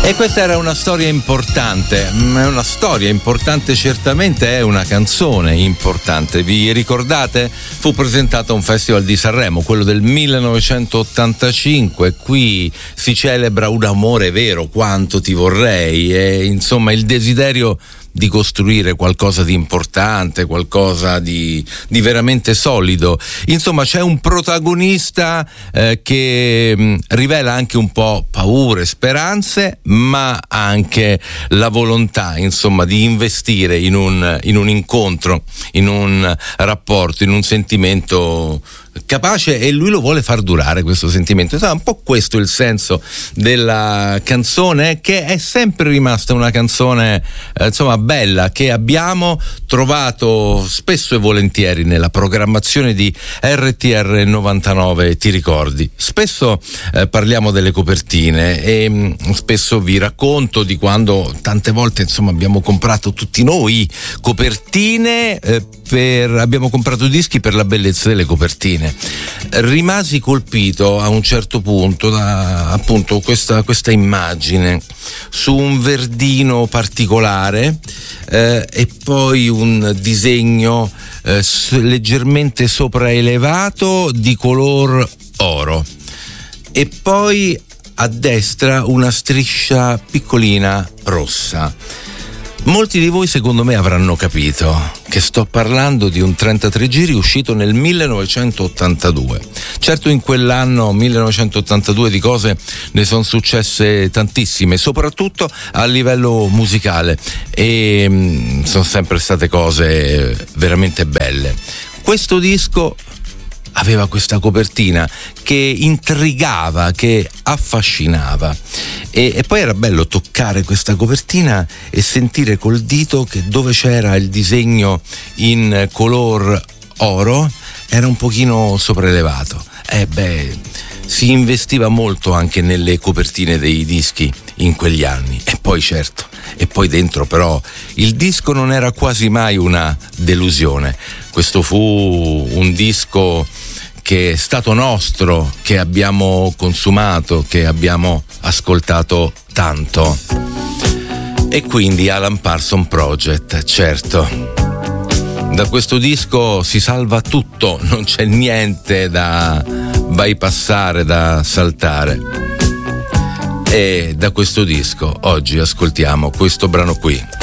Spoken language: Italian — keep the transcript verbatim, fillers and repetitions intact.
E questa era una storia importante, è una storia importante, certamente è una canzone importante. Vi ricordate? Fu presentato a un festival di Sanremo, quello del millenovecentottantacinque. Qui si celebra un amore vero, quanto ti vorrei, e insomma il desiderio di costruire qualcosa di importante, qualcosa di, di veramente solido. Insomma, c'è un protagonista eh, che mh, rivela anche un po' paure, speranze, ma anche la volontà, insomma, di investire in un, in un incontro, in un rapporto, in un sentimento capace, e lui lo vuole far durare, questo sentimento. Insomma, un po' questo è il senso della canzone, che è sempre rimasta una canzone eh, insomma bella, che abbiamo trovato spesso e volentieri nella programmazione di R T R novantanove. Ti ricordi? Spesso eh, parliamo delle copertine e mh, spesso vi racconto di quando tante volte insomma abbiamo comprato tutti noi copertine eh, per abbiamo comprato dischi per la bellezza delle copertine. Rimasi colpito a un certo punto da appunto questa, questa immagine su un verdino particolare eh, e poi un disegno eh, leggermente sopraelevato di color oro, e poi a destra una striscia piccolina rossa. Molti di voi secondo me avranno capito che sto parlando di un trentatré giri uscito nel millenovecentottantadue. Certo, in quell'anno millenovecentottantadue di cose ne sono successe tantissime, soprattutto a livello musicale, e mh, sono sempre state cose veramente belle. Questo disco aveva questa copertina che intrigava, che affascinava, e, e poi era bello toccare questa copertina e sentire col dito che dove c'era il disegno in color oro era un pochino sopraelevato. E beh, si investiva molto anche nelle copertine dei dischi in quegli anni. E poi certo, e poi dentro però il disco non era quasi mai una delusione. Questo fu un disco che è stato nostro, che abbiamo consumato, che abbiamo ascoltato tanto. E quindi Alan Parsons Project, certo. Da questo disco si salva tutto, non c'è niente da bypassare, da saltare. E da questo disco oggi ascoltiamo questo brano qui.